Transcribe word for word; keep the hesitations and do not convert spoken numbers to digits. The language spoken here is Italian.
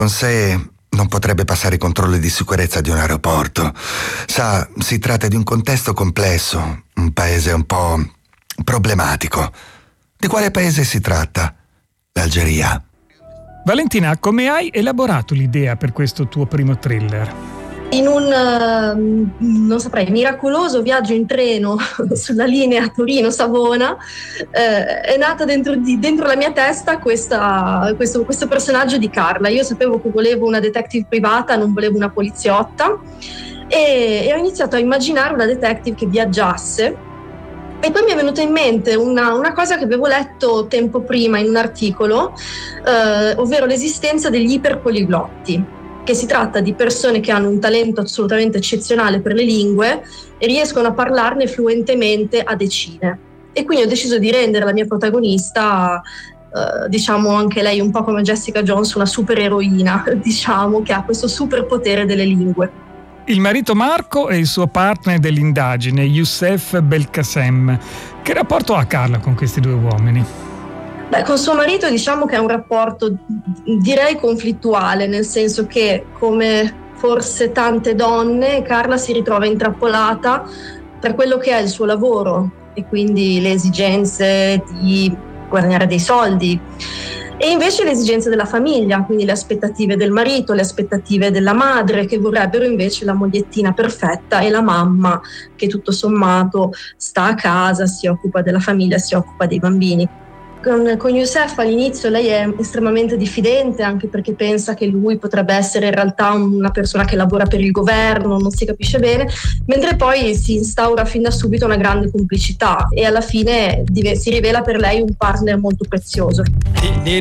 Con sé non potrebbe passare i controlli di sicurezza di un aeroporto. Sa, si tratta di un contesto complesso, un paese un po' problematico. Di quale paese si tratta? L'Algeria. Valentina, come hai elaborato l'idea per questo tuo primo thriller? In un, uh, non saprei, miracoloso viaggio in treno sulla linea Torino-Savona eh, è nata dentro, di, dentro la mia testa questa, questo, questo personaggio di Carla. Io sapevo che volevo una detective privata, non volevo una poliziotta, e, e ho iniziato a immaginare una detective che viaggiasse. E poi mi è venuta in mente una, una cosa che avevo letto tempo prima in un articolo, eh, ovvero l'esistenza degli iperpoliglotti, che si tratta di persone che hanno un talento assolutamente eccezionale per le lingue e riescono a parlarne fluentemente a decine. E quindi ho deciso di rendere la mia protagonista, eh, diciamo anche lei un po' come Jessica Jones, una supereroina, diciamo, che ha questo superpotere delle lingue. Il marito Marco e il suo partner dell'indagine, Youssef Belkacem. Che rapporto ha Carla con questi due uomini? Beh, con suo marito diciamo che è un rapporto, direi, conflittuale, nel senso che, come forse tante donne, Carla si ritrova intrappolata per quello che è il suo lavoro e quindi le esigenze di guadagnare dei soldi, e invece le esigenze della famiglia, quindi le aspettative del marito, le aspettative della madre, che vorrebbero invece la mogliettina perfetta, e la mamma che tutto sommato sta a casa, si occupa della famiglia, si occupa dei bambini. Con, con Youssef all'inizio lei è estremamente diffidente, anche perché pensa che lui potrebbe essere in realtà una persona che lavora per il governo, non si capisce bene, mentre poi si instaura fin da subito una grande complicità e alla fine si rivela per lei un partner molto prezioso.